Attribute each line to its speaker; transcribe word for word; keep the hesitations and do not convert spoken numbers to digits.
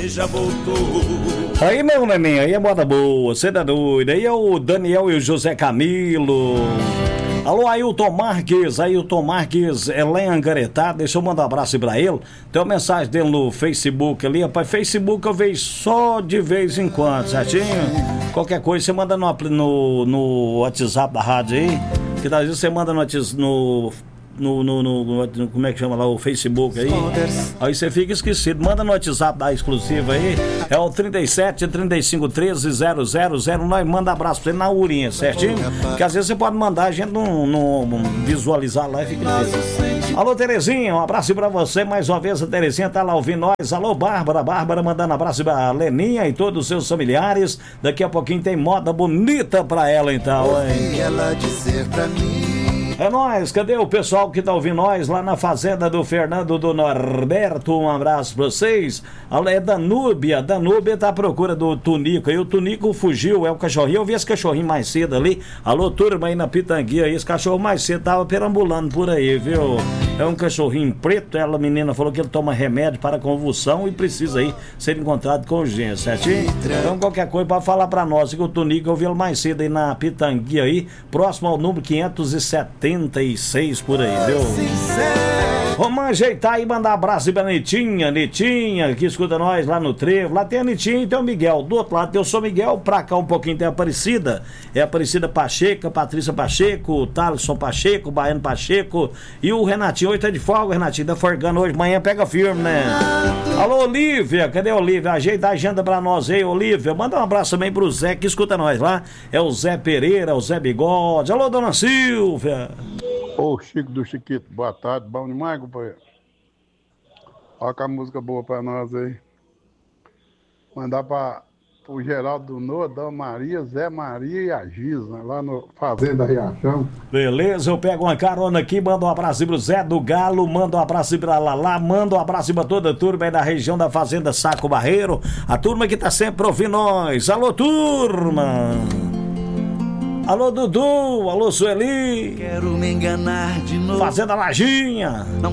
Speaker 1: já voltou.
Speaker 2: Aí, meu neném, aí é moda boa, você tá doido. Aí é o Daniel e o José Camilo. Alô, Ailton Marques, Ailton Marques, é lá em Angaretá, deixa eu mandar um abraço pra ele. Tem uma mensagem dele no Facebook ali, rapaz, Facebook eu vejo só de vez em quando, certinho? Qualquer coisa você manda no, no, no WhatsApp da rádio aí, que às vezes você manda no, no No, no, no, no, como é que chama lá, o Facebook aí, aí você fica esquecido, manda no WhatsApp da exclusiva aí, é o trinta e sete, trinta e cinco, treze, zero zero zero, nós manda abraço pra você na urinha, certinho? Que às vezes você pode mandar, a gente não, não, não visualizar lá e fica feliz. Alô, Terezinha, um abraço pra você, mais uma vez a Terezinha tá lá ouvindo nós. Alô, Bárbara, Bárbara mandando abraço pra Leninha e todos os seus familiares, daqui a pouquinho tem moda bonita pra ela então, hein?
Speaker 1: Ela dizer pra mim.
Speaker 2: É nóis, cadê o pessoal que tá ouvindo nós lá na fazenda do Fernando do Norberto? Um abraço pra vocês. É Danúbia, Danúbia tá à procura do Tunico aí, o Tunico fugiu, é o cachorrinho, eu vi esse cachorrinho mais cedo ali. Alô, turma aí na Pitanguia aí, esse cachorro mais cedo tava perambulando por aí, viu? É um cachorrinho preto, ela, a menina, falou que ele toma remédio para convulsão e precisa aí ser encontrado com urgência, certinho? Então qualquer coisa pode falar pra nós, que o Tunico eu vi ele mais cedo aí na Pitanguia aí, próximo ao número quinhentos e setenta e seis por aí, viu? Vamos ajeitar aí, mandar abraço pra Nitinha, Nitinha, que escuta nós lá no Trevo. Lá tem a Nitinha e tem o Miguel. Do outro lado tem o São Miguel, pra cá um pouquinho tem a Aparecida. É a Aparecida Pacheco, a Patrícia Pacheco, o Thaleson Pacheco, o Baiano Pacheco e o Renatinho. Hoje tá de folga, o Renatinho tá forgando hoje, manhã pega firme, né? Alô, Olívia, cadê a Olívia? Ajeita a agenda pra nós aí, Olívia. Manda um abraço também pro Zé, que escuta nós lá. É o Zé Pereira, o Zé Bigode. Alô, dona Silvia.
Speaker 3: Ô, Chico do Chiquito, boa tarde, bom demais, companheiro. Olha que a música boa pra nós aí. Mandar pra o Geraldo do Noa, Dona Maria, Zé Maria e a Gisna, lá no Fazenda Riachão.
Speaker 2: Beleza, eu pego uma carona aqui, mando um abraço pro Zé do Galo, mando um abraço pra Lalá, mando um abraço pra toda a turma aí da região da Fazenda Saco Barreiro, a turma que tá sempre ouvindo nós. Alô, turma! Alô, Dudu, alô, Sueli.
Speaker 1: Quero me enganar de novo.
Speaker 2: Fazenda Lajinha.